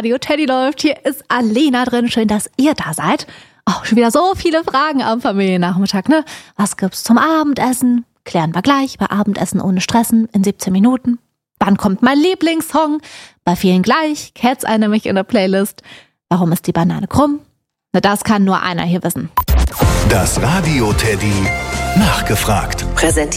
Radio Teddy läuft. Hier ist Alena drin. Schön, dass ihr da seid. Oh, schon wieder so viele Fragen am Familiennachmittag, ne? Was gibt's zum Abendessen? Klären wir gleich bei Abendessen ohne Stressen in 17 Minuten. Wann kommt mein Lieblingssong? Bei vielen gleich. Cats eine mich in der Playlist. Warum ist die Banane krumm? Na, das kann nur einer hier wissen. Das Radio Teddy nachgefragt.